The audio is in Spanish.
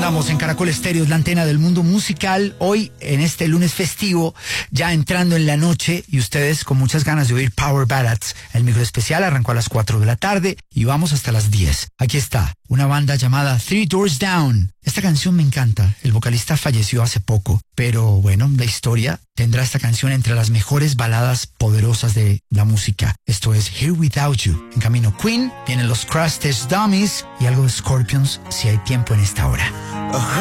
andamos en Caracol Estéreo, es la antena del mundo musical. Hoy, en este lunes festivo, ya entrando en la noche, y ustedes con muchas ganas de oír Power Ballads. El micro especial arrancó a las 4 de la tarde y vamos hasta las 10. Aquí está, una banda llamada Three Doors Down. Esta canción me encanta. El vocalista falleció hace poco, pero bueno, la historia tendrá esta canción entre las mejores baladas poderosas de la música. Esto es Here Without You. En camino Queen, vienen los Crash Test Dummies y algo de Scorpions si hay tiempo en esta hora.